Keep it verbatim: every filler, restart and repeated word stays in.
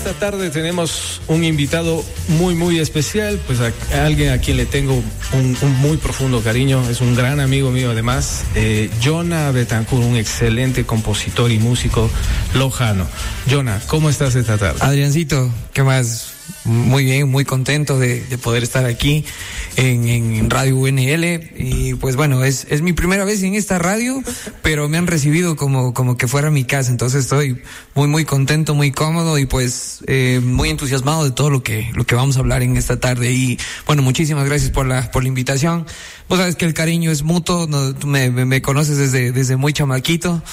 esta tarde tenemos un invitado muy, muy especial, pues a, a alguien a quien le tengo un, un muy profundo cariño, es un gran amigo mío además, eh, Jonah Betancourt, un excelente compositor y músico lojano. Jonah, ¿cómo estás esta tarde? Adriancito, ¿qué más? Muy bien, muy contento de, de poder estar aquí en, en Radio U N L y pues bueno, es, es mi primera vez en esta radio, pero me han recibido como, como que fuera mi casa, entonces estoy muy muy contento, muy cómodo y pues eh, muy entusiasmado de todo lo que, lo que vamos a hablar en esta tarde y bueno, muchísimas gracias por la, por la invitación. Vos sabes que el cariño es mutuo, no, tú me, me, me conoces desde, desde muy chamaquito.